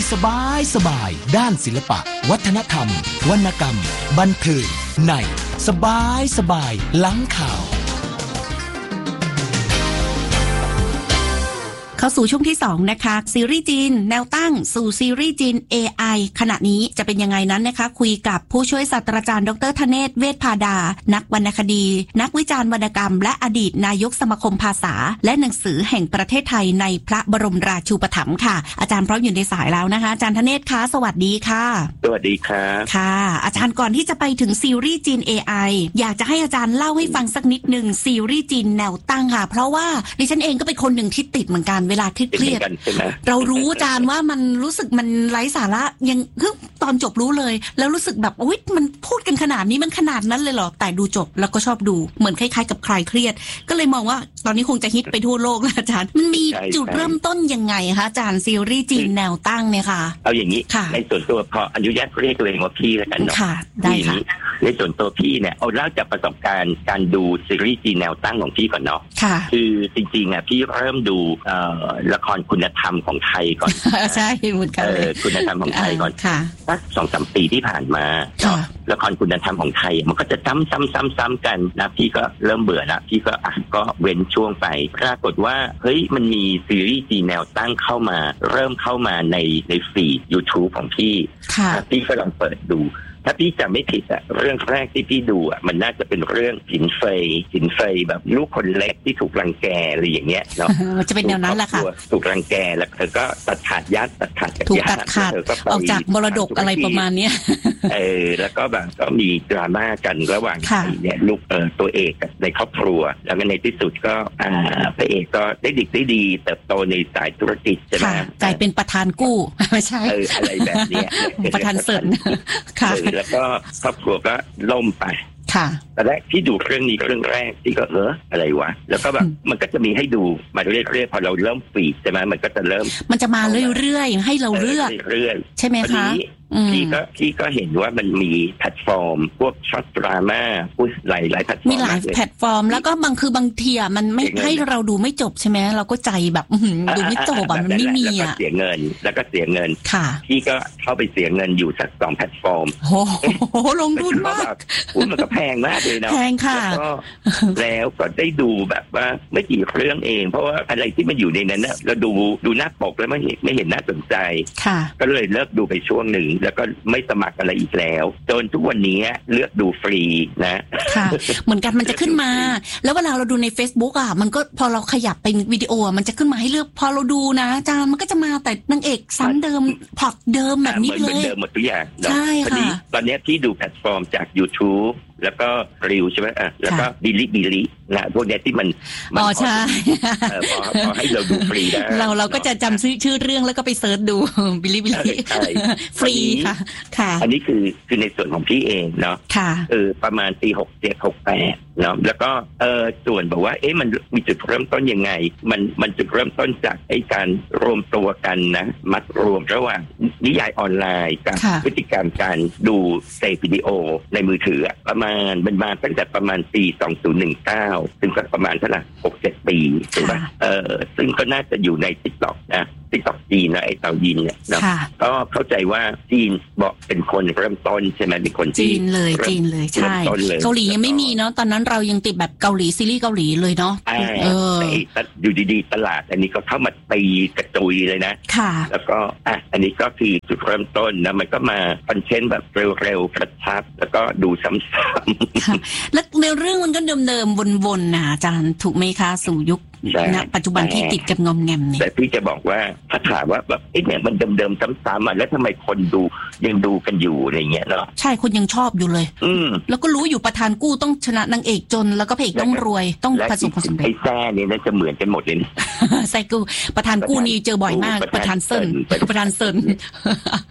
สบายด้านศิลปะวัฒนธรรมวรรณกรรมบันเทิงในสบายหลังข่าวเข้าสู่ช่วงที่2นะคะซีรีส์จีนแนวตั้งสู่ซีรีส์จีน AI ขณะนี้จะเป็นยังไงนั้นนะคะคุยกับผู้ช่วยศาสตราจารย์ดร.ธเนศ เวชพาดานักวรรณคดีนักวิจารณ์วรรณกรรมและอดีตนายกสมาคมภาษาและหนังสือแห่งประเทศไทยในพระบรมราชูปถัมภ์ค่ะอาจารย์พร้อมอยู่ในสายแล้วนะคะอาจารย์ธเนศคะสวัสดีค่ะสวัสดีครับค่ะอาจารย์ก่อนที่จะไปถึงซีรีส์จีน AI อยากจะให้อาจารย์เล่าให้ฟังสักนิดนึงซีรีส์จีนแนวตั้งค่ะเพราะว่าดิฉันเองก็เป็นคนหนึ่งที่ติดเหมือนกันเวลาเครียดเรารู้อาจารย์ว่ามันรู้สึกมันไร้สาระยังคือตอนจบรู้เลยแล้วรู้สึกแบบโอ๊ยมันพูดกันขนาดนี้มันขนาดนั้นเลยเหรอแต่ดูจบแล้วก็ชอบดูเหมือนคล้ายๆกับคลายเครียดก็เลยมองว่าตอนนี้คงจะฮิตไปทั่วโลกแล้วอาจารย์มันมีจุดเริ่มต้นยังไงคะอาจารย์ซีรีส์จีนแนวตั้งเนี่ยค่ะเอาอย่างนี้ในส่วนตัวพออนุญาตเรียกตัวเองว่าพี่แล้วกันเนาะค่ะได้ค่ะในส่วนตัวพี่เนี่ยเอาเล่าจากประสบการณ์การดูซีรีส์จีนแนวตั้งของพี่ก่อนเนาะคือจริงๆอ่ะพี่เริ่มดูละครคุณธรรมของไทยก่อนใช่เหมือนกันคุณธรรมของไทยก่อนสัก 2-3 ปีที่ผ่านมาละครคุณธรรมของไทยมันก็จะซ้ำกันนะพี่ก็เริ่มเบื่อละพี่ก็เว้นช่วงไปปรากฏว่าเฮ้ยมันมีซีรีส์จีนแนวตั้งเข้ามาเริ่มเข้ามาในฟีด YouTube ของพี่ก็ลองเปิดดูถ้าพี่จำไม่ผิดอะเรื่องแรกที่พี่ดูอะมันน่าจะเป็นเรื่องหินเฟยแบบลูกคนเล็กที่ถูกรังแกอะไรอย่างเงี้ยเนาะจะเป็นแนวนั้นแหละค่ะถูกรังแกแล้วเธอก็ตัดขาดญาติถูกตัดขาดออกจากมรดกอะไรประมาณเนี้ยแล้วก็แบบก็มีดราม่ากันระหว่างเนี่ยลูกตัวเอกกับในครอบครัวแล้วก็ในที่สุดก็พระเอกก็ได้ดีเติบโตในสายธุรกิจใช่ไหมกลายเป็นประธานกู้ไม่ใช่อะไรแบบนี้ประธานเสริญค่ะแล้วก็ครอบครัวก็ล่มไปแต่แรกที่ดูเรื่องนี้เรื่องแรกที่ก็อะไรวะแล้วก็แบบมันก็จะมีให้ดูมาเรื่อยๆพอเราเริ่มฟีดใช่ไหมมันก็จะเริ่มมันจะมาเรื่อยๆให้เราเลือกใช่ไหมคะพี่ก็เห็นว่ามันมีแพลตฟอร์มพวกช็อตดราม่าหลายแพลตฟอร์มมีหลายแพลตฟอร์มแล้วก็บางทีมันไม่ให้เราดูไม่จบใช่ไหมเราก็ใจแบบดูไม่จบมันไม่มีแล้วก็เสียเงินพี่ก็เข้าไปเสียเงินอยู่สัก2แพลตฟอร์มโอ้โหลงทุนมากมันก็แพงมากเลยนะแพงค่ะแล้วก็ได้ดูแบบว่าไม่กี่เรื่องเองเพราะว่าอะไรที่มันอยู่ในนั้นนะเราดูหน้าปกแล้วไม่เห็นน่าสนใจก็เลยเลิกดูไปช่วงหนึ่งแล้วก็ไม่สมัครอะไรอีกแล้วจนทุกวันนี้เลือกดูฟรีนะค่ะเหมือนกันมันจะขึ้นมาแล้วเวลาเราดูใน Facebook มันก็พอเราขยับไปวิดีโอมันจะขึ้นมาให้เลือกพอเราดูนะอาจารย์มันก็จะมาแต่นางเอกซ้ำเดิมพล็อตเดิมแบบนี้เลยเหมือนเดิมหมดทุกอย่างใช่ค่ะตอนนี้ที่ดูแพลตฟอร์มจาก YouTubeแล้วก็ริวใช่ไหมแล้วก็บิลินะพวกนี้ที่มันใช่พอให้เราดูฟรีได้เราก็จะจำชื่อเรื่องแล้วก็ไปเซิร์ชดูบิลิฟรีค่ะอันนี้คือในส่วนของพี่เองเนาะประมาณปี67-68เนาะแล้วก็ส่วนบอกว่ามันมีจุดเริ่มต้นยังไงมันจุดเริ่มต้นจากการรวมตัวกันนะมัดรวมระหว่างนิยายออนไลน์กับพฤติกรรมการดูเสพวิดีโอในมือถือประมาณมันมาตั้งแต่ประมาณปี2019ซึ่งก็ประมาณเท่าไหร่ 6-7 ปีถูกป่ะซึ่งก็น่าจะอยู่ใน TikTok นะTikTok จีนนะไอ้เตายินเนี่ยนะก็เข้าใจว่าจีนบอกเป็นคนเริ่มต้นใช่ไหมเป็นคนจีนเลยใช่เกาหลียังไม่มีเนาะตอนนั้นเรายังติดแบบเกาหลีซีรีส์เกาหลีเลยเนาะอยู่ดีๆตลาดอันนี้ก็เข้ามาตีกระจุยเลยนะแล้วก็อันนี้ก็คือจุดเริ่มต้นนะมันก็มาคอนเทนต์แบบเร็วๆกระชับแล้วก็ดูซ้ำๆแล้วในเรื่องมันก็เดิมๆวนๆนะอาจารย์ถูกไหมคะสู่ยุคณปัจจุบันที่ติดกับงอมแงมเนี่ยแต่พี่จะบอกว่าถ้าถามว่าแบบเนี่ยมันเดิมๆซ้ำๆแล้วทำไมคนดูยังดูกันอยู่อะไรเงี้ยเนาะใช่คนยังชอบอยู่เลยแล้วก็รู้อยู่ประธานกู้ต้องชนะนางเอกจนแล้วก็พระเอกต้องรวยต้องประสบความสำเร็จไอ้แซ่เนี่ยน่าจะเหมือนกันหมดเลยแซ่กู้ประธานกู้นี่เจอบ่อยมากประธานเซิน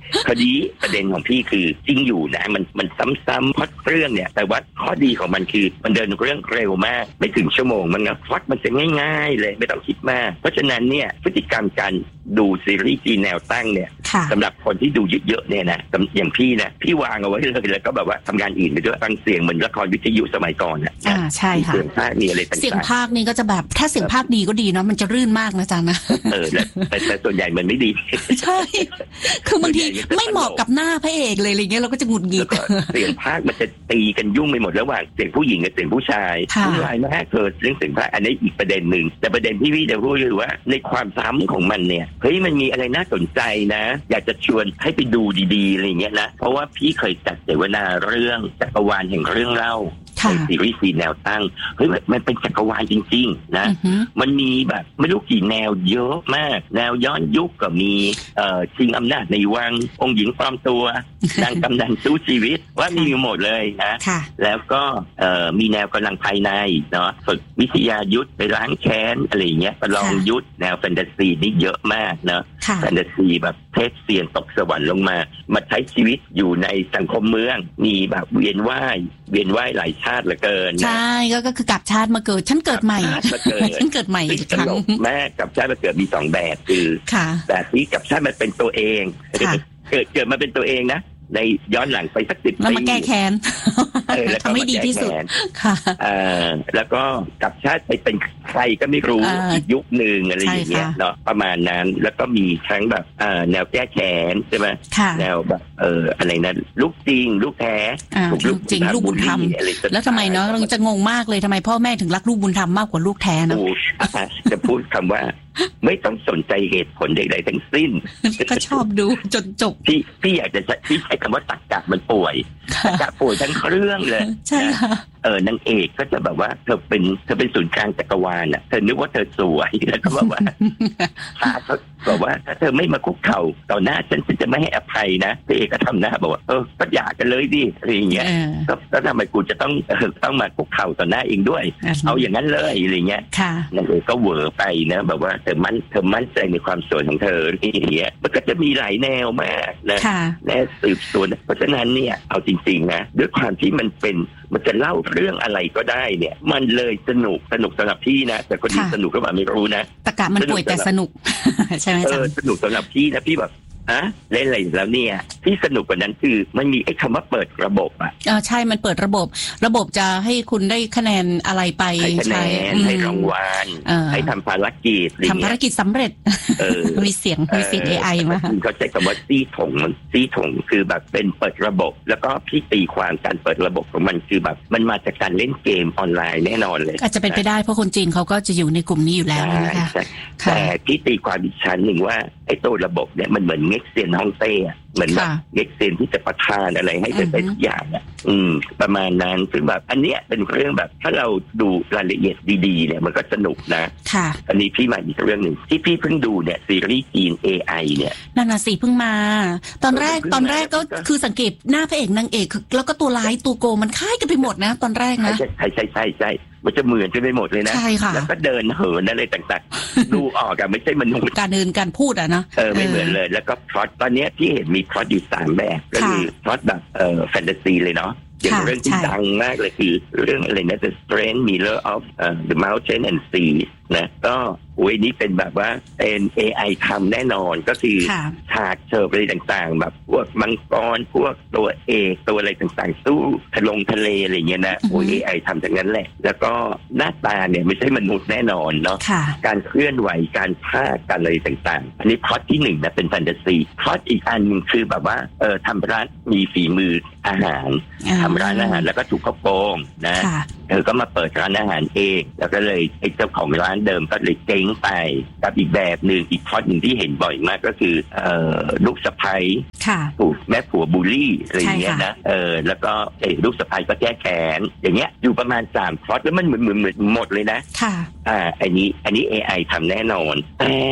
คดีประเด็นของพี่คือจริงอยู่นะมันซ้ำๆพล็อตเรื่องเนี่ยแต่ว่าข้อดีของมันคือมันเดินเรื่องเร็วมากไม่ถึงชั่วโมงมันนะพล็อตมันจะง่ายๆเลยไม่ต้องคิดมากเพราะฉะนั้นเนี่ยพฤติกรรมการดูซีรีส์จีนแนวตั้งเนี่ยสำหรับคนที่ดูเยอะๆเนี่ยนะอย่างพี่นะพี่วางเอาไว้เลยแล้วก็แบบว่าทำงานอื่นไปด้วยฟังเสียงเหมือนละครวิทยุสมัยก่อนใช่ค่ะเสียงภาคนี่อะไรต่างๆเสียงภาคนี่ก็จะแบบถ้าเสียงภาคดีก็ดีเนาะมันจะรื่นมากนะจ๊ะนะแต่ส่วนใหญ่มันไม่ดีใช่คือบางทีไม่เหมาะกับหน้าพระเอกเลยอะไรเงี้ยเราก็จะหงุดหงิดเสียงภาคมันจะตีกันยุ่งไปหมดระหว่างเสียงผู้หญิงกับเสียงผู้ชายผู้ชายมากเกิดเรื่องเสียงภาคอันนี้อีกประเด็นหนึ่งแต่ประเด็นที่พี่จะพูดคือว่าในความซ้ำของมันเนี่ยเฮ้ยมันมีอะไรน่าสนใจนะอยากจะชวนให้ไปดูดีๆอะไรเงี้ยนะเพราะว่าพี่เคยจัดเสวนาเรื่องจักรวาลแห่งเรื่องเล่าในซีรีส์แนวตั้งเฮ้ยมันเป็นจักรวาลจริงๆนะมันมีแบบไม่รู้กี่แนวเยอะมากแนวย้อนยุคก็มีชิงอำนาจในวังองค์หญิงปลอมตัวนางกำนันสู้ชีวิตว่ามีหมดเลยนะแล้วก็มีแนวกำลังภายในเนาะฝึกวิทยายุทธไปล้างแค้นอะไรเงี้ยประลองยุทธแนวแฟนตาซีนี่เยอะมากเนาะแฟนตาซีแบบเทพเซียนตกสวรรค์ลงมาใช้ชีวิตอยู่ในสังคมเมืองมีแบบเวียนว่ายหลายชาติเหลือเกินใช่ก็คือกลับชาติมาเกิดฉันเกิดใหม่ฉันเกิดใหม่อีกครั้งแม่กลับชาติมาเกิดมี2แบบคือแบบที่กลับชาติมาเป็นตัวเองเกิดมาเป็นตัวเองนะในย้อนหลังไปสัก10 ปีแล้วมาแก้แค้นทำให้ดีที่สุดค่ะแล้วก็กลับชาติไปเป็นใครก็ไม่รู้อีกยุคหนึ่งอะไรอย่างเงี้ยเนาะประมาณนั้นแล้วก็มีทั้งแบบแนวแก้แค้นใช่ไหมแนวแบบอะไรนะลูกจริงลูกแท้ลูกจริงลูกบุญธรรมแล้วทำไมเนาะเราจะงงมากเลยทำไมพ่อแม่ถึงรักลูกบุญธรรมมากกว่าลูกแท้เนาะจะพูดคำว่าไม่ต้องสนใจเหตุผลใดๆทั้งสิ้นก็ชอบดูจนจบพี่อยากจะพี่ใช้คำว่าตรรกะมันป่วยตรรกะป่วยทั้งเรื่องเลยใช่ค่ะนางเอกก็จะแบบว่าเธอเป็นศูนย์กลางจักรวาลอ่ะเธอนึกว่าเธอสวยแล้วก็แบบว่าเขาบอกว่าถ้าเธอไม่มาคุกเข่าต่อหน้าฉันจะไม่ให้อภัยนะพระเอกก็ทำหน้าบอกว่าก็หย่ากันเลยดิอะไรอย่างเงี้ยก็ทำไมกูจะต้องมาคุกเข่าต่อหน้าเองด้วยเอาอย่างนั้นเลยอะไรเงี้ยนางเอกก็เหวอไปนะแบบว่าเธอมั่นใจในความสวยของเธออย่างเงี้ยมันก็จะมีหลายแนวมากนะแนวสืบสวนเพราะฉะนั้นเนี่ยเอาจริงๆนะด้วยความที่มันจะเล่าเรื่องอะไรก็ได้เนี่ยมันเลยสนุกสำหรับพี่นะแต่คนอื่นสนุกก็แบบไม่รู้นะตะกะมันป่วยแต่สนุกใช่ไหมจ๊ะสนุกสำหรับพี่นะพี่แบบเล่นอะไรแล้วเนี่ยที่สนุกกว่านั้นคือมันมีไอ้คำว่าเปิดระบบใช่มันเปิดระบบจะให้คุณได้คะแนนอะไรไปให้คะแนนให้รางวัลให้ทำภารกิจทำภารกิจสำเร็จมีเสียง AI มาเขาใช้คำว่าซี่ถงคือแบบเป็นเปิดระบบแล้วก็พี่ตีความการเปิดระบบของมันคือแบบมันมาจากการเล่นเกมออนไลน์แน่นอนเลยอาจจะเป็นไปได้เพราะคนจีนเขาก็จะอยู่ในกลุ่มนี้อยู่แล้วนะคะแต่พี่ตีความอีกชั้นหนึ่งว่าไอ้ตัวระบบเนี่ยมันเหมือนเง็กเซียนฮ่องเต้เหมือนแบบเง็กเซียนที่จะประทานอะไรให้เป็นทุกอย่างประมาณนั้นซึ่งแบบอันเนี้ยเป็นเรื่องแบบถ้าเราดูรายละเอียดดีๆเนี่ยมันก็สนุกนะอันนี้พี่มาอีกเรื่องหนึ่งที่พี่เพิ่งดูเนี่ยซีรีส์จีน AI เนี่ยนั่นน่ะสิเพิ่งมาตอนแรกก็คือสังเกตหน้าพระเอกนางเอกแล้วก็ตัวร้ายตัวโกมันคล้ายกันไปหมดนะตอนแรกนะใช่มันจะเหมือนกันไปหมดเลยนะแล้วก็เดินเหินอะไรต่างๆดูออกกันไม่ใช่มนุษย์การเดินการพูดนะไม่เหมือนเลยแล้วก็พล็อตตอนนี้ที่เห็นมีพล็อตอยู่3แบบก็คือพล็อตแบบแฟนตาซีเลยเนาะอย่างเรื่องที่ดังมากเลยคือเรื่องอะไรนะ The Strange Mirror of the Mountain and Sea นะก็นี่เป็นแบบว่าเป็น AI ทำแน่นอนก็คือฉากเชิญอะไรต่างๆแบบพวกมังกรพวกตัวเอกตัวอะไรต่างๆสู้ทะเลอะไรเงี้ยนะ AI ทำจากนั้นแหละแล้วก็หน้าตาเนี่ยไม่ใช่มนุษย์แน่นอนเนาะการเคลื่อนไหวการพากการอะไรต่างๆอันนี้พล็อตที่1นะเป็นแฟนตาซีพล็อตอีกอันนึงคือแบบว่าทำร้านมีฝีมืออาหารทำร้านอาหารแล้วก็ถูกเขาโกงนะก็มาเปิดร้านอาหารเองแล้วก็เลยไอ้เจ้าของร้านเดิมก็เลยเจ๊งไปกับอีกแบบหนึ่งอีกพล็อตหนึ่งที่เห็นบ่อยมากก็คือลูกสะใภ้ถูกแม่ผัวบูลลี่อะไรอย่างเงี้ยนะแล้วก็ลูกสะใภ้ก็แก้แค้นอย่างเงี้ยอยู่ประมาณ3พล็อตแล้วมันเหมือนหมดเลยนะอันนี้ AI ทำแน่นอน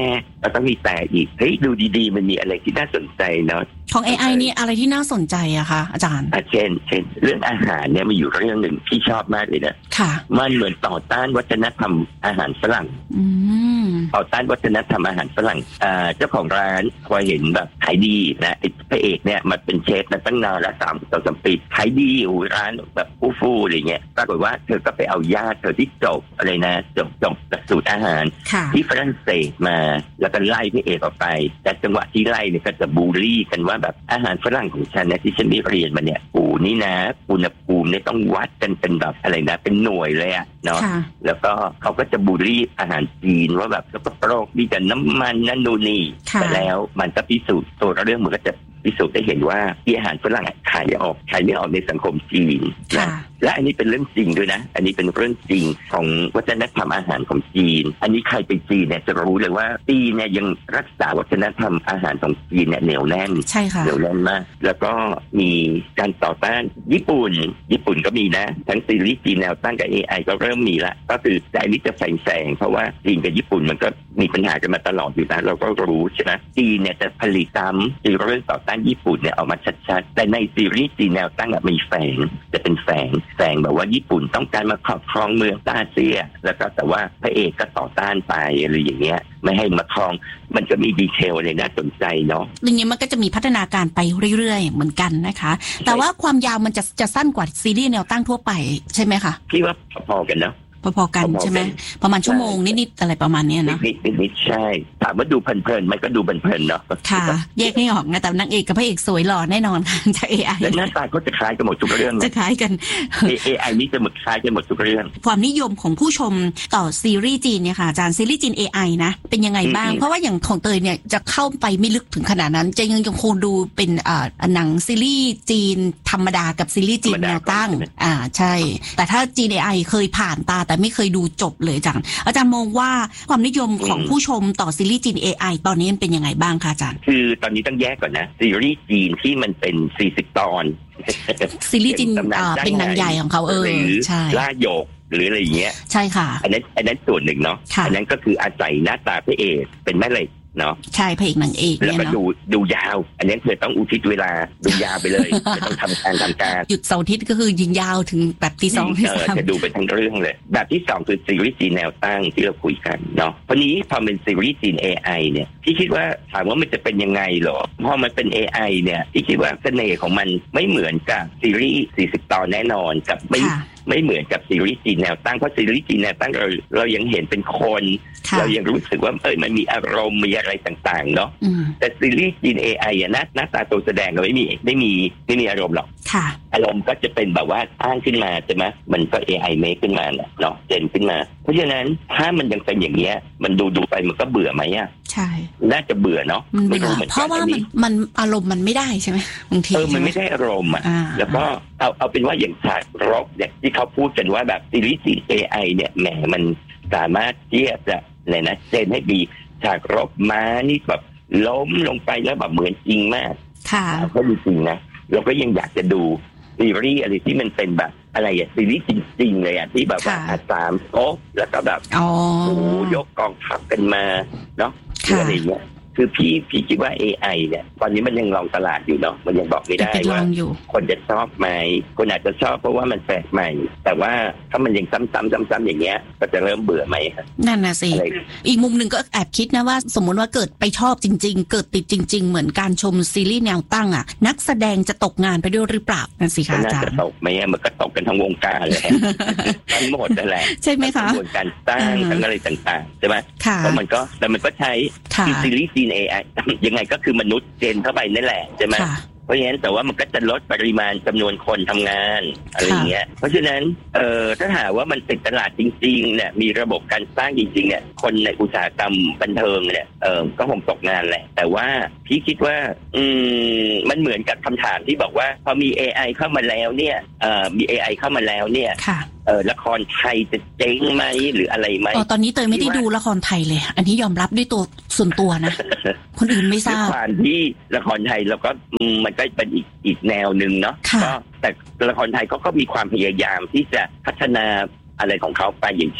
แล้วต้องมีแต่อีกเฮ้ยดูดีๆมันมีอะไรที่น่าสนใจเนาะของ AI นี่อะไรที่น่าสนใจอะคะอาจารย์เช่นเรื่องอาหารเนี่ยมีอยู่เรื่องหนึ่งที่ชอบมากเลยนะค่ะมันเหมือนต่อต้านวัฒนธรรมอาหารฝรั่งต่อต้านวัฒนธรรมอาหารฝรั่งเจ้าของร้านพอเห็นแบบขายดีนะพระเอกเนี่ยมันเป็นเชฟมาตั้งนานแล้ว3-3 ปีขายดีอยู่ร้านแบบฟู่ๆอะไรเงี้ยปรากฏว่าเธอก็ไปเอาญาติเธอที่จบอะไรนะจบหลักสูตรอาหารที่ฝรั่งเศสมาแล้วก็ไล่พระเอกออกไปแต่จังหวะที่ไล่เนี่ยก็จะบูลลี่กันว่าแบบอาหารฝรั่งของฉันเนี่ยที่ฉันได้เรียนมาเนี่ยนี่นะอุณหภูมิเนี่ยต้องวัดกันเป็นแบบอะไรนะเป็นหน่วยเลยอะเนาะแล้วก็เขาก็จะบูลลี่อาหารจีนว่าแบบสกปรกมีแต่น้ำมันนั่นนู่นนี่แต่แล้วมันก็พิสูจน์ตัวเรื่องมันก็จะพิสูจน์ได้เห็นว่าอาหารฝรั่งขายไม่ออกในสังคมจีนนะและอันนี้เป็นเรื่องจริงด้วยนะอันนี้เป็นเรื่องจริงของวัฒนธรรมอาหารของจีนอันนี้ใครไปจีนเนี่ยจะรู้เลยว่าจีนเนี่ยยังรักษาวัฒนธรรมอาหารของจีนเนี่ยเหนียวแน่นใช่ค่ะเหนียวแน่นมากแล้วก็มีการต่อต้านญี่ปุ่นก็มีนะทั้งซีรีส์จีนแนวตั้งกับ AI ก็เริ่มมีละก็คือแต่อันนี้จะแฝงเพราะว่าจีนกับญี่ปุ่นมันก็มีปัญหากันมาตลอดอยู่นะเราก็รู้ใช่ไหมจีนเนี่ยจะผลิตซ้ำในเรื่องต่อต้านญี่ปุ่นเนี่ยออกมาชัดๆแต่ในซีรีส์จีนแนวตั้งมีแฝงจะเป็นแฝงแบบว่าญี่ปุ่นต้องการมาครอบครองเมืองอาเซียแล้วก็แต่ว่าพระเอกก็ต่อต้านไปอะไรอย่างเงี้ยไม่ให้มาครองมันจะมีดีเทลเลยน่าสนใจเนาะเรื่องนี้มันก็จะมีพัฒนาการไปเรื่อยๆเหมือนกันนะคะแต่ว่าความยาวมันจะสั้นกว่าซีรีส์แนวตั้งทั่วไปใช่ไหมคะพี่ว่าพอๆกันเนาะพอๆกันใช่ไหมประมาณชั่วโมงนิดๆอะไรประมาณนี้เนาะนิดใช่ถามว่าดูเพลินๆมันก็ดูเพลินๆเนาะค่ะแยกไม่ออกนะแต่นางเอกกับพระเอกสวยหล่อแน่นอนค่ะจาก AI และหน้าตาก็จะคล้ายกันหมดทุกเรื่องจะคล้ายกัน AI นี่จะหมดคล้ายกันหมดทุกเรื่องความนิยมของผู้ชมต่อซีรีส์จีนเนี่ยค่ะอาจารย์ซีรีส์จีน AI นะเป็นยังไงบ้างเพราะว่าอย่างของเตยเนี่ยจะเข้าไปไม่ลึกถึงขนาดนั้นจะยังคงดูเป็นหนังซีรีส์จีนธรรมดากับซีรีส์จีนแนวตั้งใช่แต่ถ้าจีน AI เคยผ่านตาแต่ไม่เคยดูจบเลยจังอาจารย์มองว่าความนิยมของผู้ชมต่อซีรีส์จีน AI ตอนนี้มันเป็นยังไงบ้างคะอาจารย์คือตอนนี้ต้องแยกก่อนนะซีรีส์จีนที่มันเป็น40 ตอนซีรีส์จีนเป็นหนังใหญ่ของเขาใช่ล่าโยกหรืออะไรอย่างเงี้ยใช่ค่ะอันนั้นส่วนหนึ่งเนาะอันนั้นก็คืออาศัยหน้าตาพระเอกเป็นแม่เหล็กเนาะใช่พระเอกนางเอกแล้วก็ดูยาวอันนี้เธอต้องอุทิศเวลาดูยาวไปเลยไม่ต้องทำการหยุดเสาร์อาทิตย์ก็คือยิงยาวถึงแบบที่2ที่3 จะดูไปทั้งเรื่องเลยแบบที่2คือซีรีส์จีนแนวตั้งที่เราคุยกันเนาะเพราะนี้พอเป็นซีรีส์จีน AI เนี่ยที่คิดว่าถามว่ามันจะเป็นยังไงหรอพอมันเป็น AI เนี่ยที่คิดว่าเสน่ห์ของมันไม่เหมือนกับซีรีส์40 ตอนแน่นอนกับไม่เหมือนกับซีรีส์จีนแนวตั้งเพราะซีรีส์จีนแนวตั้งเรายังเห็นเป็นคนเรายังรู้สึกว่ามันมีอารมณ์มีอะไรต่างๆเนาะแต่ซีรีส์จีน AI หน้าตาตัวแสดงเราไม่มีอารมณ์หรอกอารมณ์ก็จะเป็นแบบว่าอ้างขึ้นมาใช่ไหมมันก็ AI เมคขึ้นมาเนาะเจนขึ้นมาเพราะฉะนั้นถ้ามันยังเป็นอย่างเงี้ยมันดูไปมันก็เบื่อไหมอ่ะใช่น่าจะเบื่อเนาะไม่รู้เหมือนกันเพราะว่ามันอารมณ์มันไม่ได้ใช่ไหมบางทีมันไม่ได้อารมณ์อ่ะแล้วก็เอาเป็นว่าอย่างฉากรบเนี่ยที่เขาพูดกันว่าแบบซีรีส์จีน AI เนี่ยแหมมันสามารถเทียบจะอะไรนะเจนให้ดีฉากรบม้านี่แบบล้มลงไปแล้วแบบเหมือนจริงมากค่ะก็จริงนะเราก็ยังอยากจะดูซีรีส์อะไรที่มันเป็นแบบอะไรอะซีรีส์จริงๆเลยอะที่แบบว่า3 โต๊ะแล้วก็แบบโอ้ยกกองทัพกันมาเนาะอะไรเงี้ยคือพี่คิดว่า AI เนี่ยตอนนี้มันยังลองตลาดอยู่เนาะมันยังบอกไม่ได้ว่าคนจะชอบไหมคนอาจจะชอบเพราะว่ามันแปลกใหม่แต่ว่าถ้ามันยังซ้ำๆอย่างเงี้ยก็จะเริ่มเบื่อไหมครับนั่นน่ะสิอีกมุมหนึ่งก็แอบคิดนะว่าสมมติว่าเกิดไปชอบจริงๆเกิดติดจริงๆเหมือนการชมซีรีส์แนวตั้งอ่ะนักแสดงจะตกงานไปด้วยหรือเปล่านั่นสิคะอาจารย์น่าจะตกไหมมันก็ตกกันทั้งวงการเลยทั้งหมดนั่นแหละใช่ไหมคะกระบวนการสร้างทั้งอะไรต่างๆใช่ไหมเพราะมันก็ใช้ซีรีส์จีน AIยังไงก็คือมนุษย์เจนเข้าไปนั่นแหละใช่ไหมเพราะฉะนั้นแต่ว่ามันก็จะลดปริมาณจำนวนคนทำงานอะไรอย่างเงี้ยเพราะฉะนั้นถ้าหากว่ามันติดตลาดจริงๆเนี่ยมีระบบการสร้างจริงๆเนี่ยคนในอุตสาหกรรมบันเทิงเนี่ยก็คงตกงานแหละแต่ว่าพี่คิดว่ามันเหมือนกับคำถามที่บอกว่าพอมี AI เข้ามาแล้วเนี่ยมี AI เข้ามาแล้วเนี่ยละครไทยจะเจ๊งไหมหรืออะไรไหมตอนนี้เตยไม่ได้ดูละครไทยเลยอันนี้ยอมรับด้วยตัวส่วนตัวนะ คนอื่นไม่ทราบผ่านที่ละครไทยแล้วก็มันก็เป็นอีกแนวนึงเนาะก็แต่ละครไทยก็มีความพยายามที่จะพัฒนาอะไรของเขาไปอย่างเช่น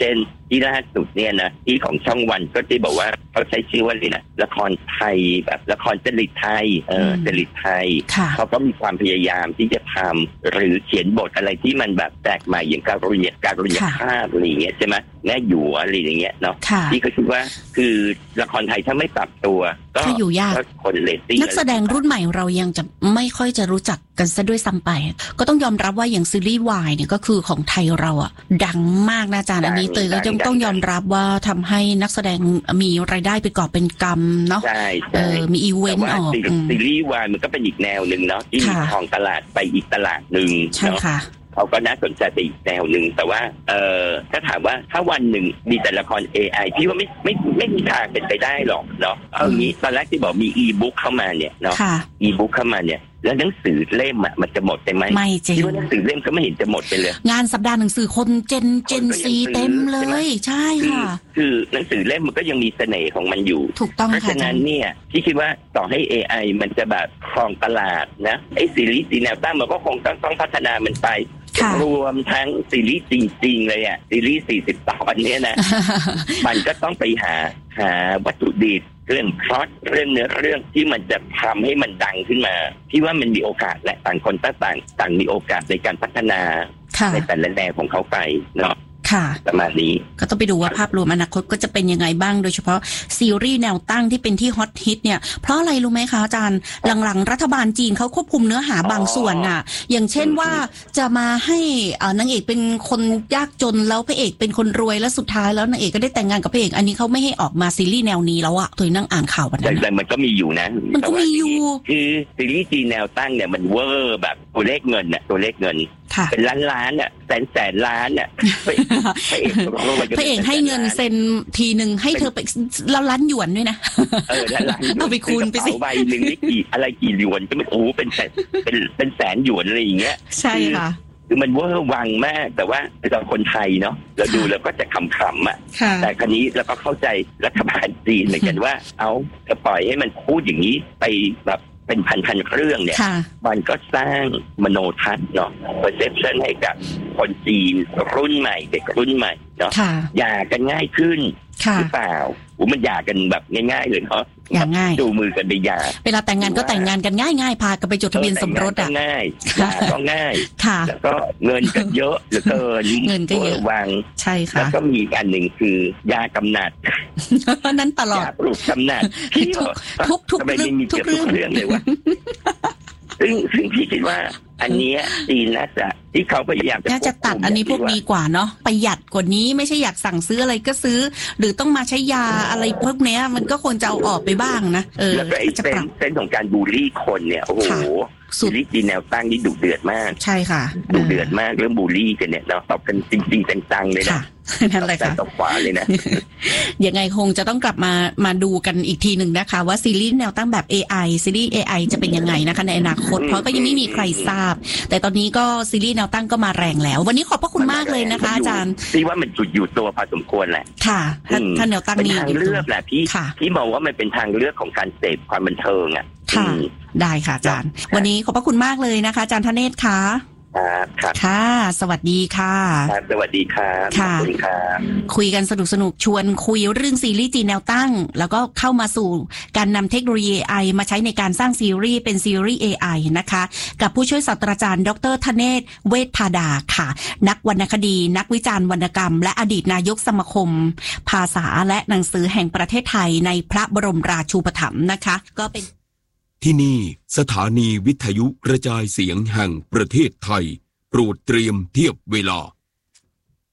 ที่ล่าสุดเนี่ยนะที่ของช่องวันก็จะบอกว่าเขาใช้ชื่อว่าอะไรนะละครไทยแบบละครจริตไทยจริตไทยเขาก็มีความพยายามที่จะทำหรือเขียนบทอะไรที่มันแบบแปลกใหม่อย่างการุญฆาตอะไรอย่างเงี้ยใช่ไหมแม่หยวอะไรอย่างเงี้ยเนาะที่เขาคิดว่าคือละครไทยถ้าไม่ปรับตัวก็อยู่ยากคนเลตติ้งนักแสดงรุ่นใหม่เรายังจะไม่ค่อยจะรู้จักกันซะด้วยซ้ำไปก็ต้องยอมรับว่าอย่างซีรีส์วายเนี่ยก็คือของไทยเราอ่ะดังมากนะอาจารย์อันนี้เตยก็ต้องยอมรับว่าทำให้นักแสดงมีรายได้ไปก่อเป็นกำเนาะมีอีเวนต์ออกซีรีส์วายมันก็เป็นอีกแนวหนึ่งเนาะที่มีทองตลาดไปอีกตลาดหนึ่งใช่ค่ะเขาก็น่าสนใจไปอีกแนวหนึ่งแต่ว่าถ้าถามว่าถ้าวันหนึ่งมีแต่ละคร AI พี่ว่าไม่มีทางเป็นไปได้หรอกเนาะเอางี้ตอนแรกที่บอกมีอีบุ๊กเข้ามาเนี่ยเนาะอีบุ๊กเข้ามาเนี่ยแล้วหนังสือเล่มอ่ะมันจะหมดไปไหมไม่จริงที่ว่าหนังสือเล่มก็ไม่เห็นจะหมดไปเลยงานสัปดาห์หนังสือคนเจนซีเต็มเลยใช่ค่ะคือหนังสือเล่มมันก็ยังมีเสน่ห์ของมันอยู่ถูกต้องค่ะเพราะฉะนั้นเนี่ยที่คิดว่าต่อให้ AI มันจะแบบครองตลาดนะไอ้ซีรีส์แนวตั้งมันก็คงต้องพัฒนามันไปรวมทั้งซีรีส์จริงๆเลยอ่ะซีรีส์40 ตอนนี้นะ มันก็ต้องไปหาวัตถุดิบเรื่องพล็อตเรื่องเนื้อเรื่องที่มันจะทำให้มันดังขึ้นมาที่ว่ามันมีโอกาสและต่างคนต่างมีโอกาสในการพัฒนาในแต่ละแนวของเขาไปเนาะประมาณนี้ก็ต้องไปดูว่าภาพรวมอนาคตก็จะเป็นยังไงบ้างโดยเฉพาะซีรีส์แนวตั้งที่เป็นที่ฮอตฮิตเนี่ยเพราะอะไรรู้ไหมคะอาจารย์หลังๆรัฐบาลจีนเขาควบคุมเนื้อหาบางส่วนน่ะอย่างเช่นว่าจะมาให้นางเอกเป็นคนยากจนแล้วพระเอกเป็นคนรวยแล้วสุดท้ายแล้วนางเอกก็ได้แต่งงานกับพระเอกอันนี้เขาไม่ให้ออกมาซีรีส์แนวนี้แล้วอะตัวนั่งอ่านข่าววันนั้นแต่มันก็มีอยู่นะมันก็มีอยู่คือซีรีส์จีนแนวตั้งเนี่ยมันเวอร์แบบตัวเลขเงินน่ะตัวเลขเงินเป็นล้านอ่ะแสนล้านอ่ะพระเอกให้เงินเซ็นทีนึงให้เธอไปแล้วล้านหยวนด้วยนะเอาไปคูณไปสิใบหนึ่งนี่กี่หยวนก็ไม่โอ้เป็นแสนหยวนอะไรอย่างเงี้ยใช่ค่ะคือมันเวอร์วังมากแต่ว่าเราคนไทยเนาะเราดูแล้วก็จะขำๆอ่ะแต่คราวนี้เราก็เข้าใจรัฐบาลจีนเหมือนกันว่าจะปล่อยให้มันพูดอย่างนี้ไปแบบเป็นพันเรื่องเนี่ยมันก็สร้างมโนทัศน์เนาะ perception ให้กับคนจีนรุ่นใหม่เด็กรุ่นใหม่เนาะหย่ากันง่ายขึ้นหรือเปล่ามันหย่ากันแบบง่ายๆเลยเนาะง่ายจูมือกันไปหย่าเวลาแต่งงานก็แต่งงานกันง่ายๆพากันไปจดทะเบียนสมรสอ่ะง่ายหย่าก็ง่ายแล้วก็เงินก็เยอะเหลือเกินเงินก็เยอะวางใช่ค่ะแล้วก็มีอันหนึ่งคือยากำนัดนั้นตลอดยาปลูกกำนัดทุกเรื่องเลยวะซึ่งพี่คิดว่าอันนี้จีนน่าจะที่เขาพยายามจะตัดอันนี้พวกดีกว่าเนาะประหยัดกว่านี้ไม่ใช่อยากสั่งซื้ออะไรก็ซื้อหรือต้องมาใช้ยาอะไรพวกนี้มันก็ควรจะเอาออกไปบ้างนะแล้วก็ไอ้เส้นของการบูลลี่คนเนี่ยโอ้โหซีรีส์จีนแนวตั้งนี่ดุเดือดมากใช่ค่ะดุเดือดมากเรื่องบูลลี่กันเนี่ยเราตอบกันจริงๆจังๆเลยนะนั่นแหละค่ะตบขวาเลยนะยังไงคงจะต้องกลับมาดูกันอีกทีหนึ่งนะคะว่าซีรีส์แนวตั้งแบบ AI ซีรีส์ AI จะเป็นยังไงนะคะในอนาคตเพราะก็ยังไม่มีใครทราบแต่ตอนนี้ก็ซีรีส์แนวตั้งก็มาแรงแล้ววันนี้ขอบพระคุณมากเลยนะคะอาจารย์ที่ว่ามันจุดอยู่ตัวพอสมควรแหละค่ะถ้าแนวตั้งนี้ทางเลือกแหละพี่มองว่ามันเป็นทางเลือกของการเสพความบันเทิงอ่ะค่ะได้ค่ะอาจารย์วันนี้ขอบพระคุณมากเลยนะคะอาจารย์ธเนศค่ะค่ะสวัสดีค่ะสวัสดีครับขอบคุณครับคุยกันสนุกชวนคุยเรื่องซีรีส์จีนแนวตั้งแล้วก็เข้ามาสู่การนำเทคโนโลยี AI มาใช้ในการสร้างซีรีส์เป็นซีรีส์ AI นะคะกับผู้ช่วยศาสตราจารย์ดร.ธเนศเวชพาดาค่ะนักวรรณคดีนักวิจารณ์วรรณกรรมและอดีตนายกสมาคมภาษาและหนังสือแห่งประเทศไทยในพระบรมราชูปถัมภ์นะคะก็เป็นที่นี่สถานีวิทยุกระจายเสียงแห่งประเทศไทยโปรดเตรียมเทียบเวลา